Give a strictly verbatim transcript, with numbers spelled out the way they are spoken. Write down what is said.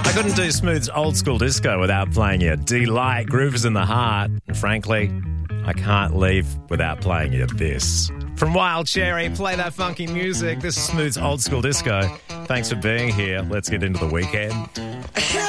I couldn't do Smooth's Old School Disco without playing you Delight, Groove is in the Heart. And frankly, I can't leave without playing you this. From Wild Cherry, play that funky music. This is Smooth's Old School Disco. Thanks for being here. Let's get into the weekend.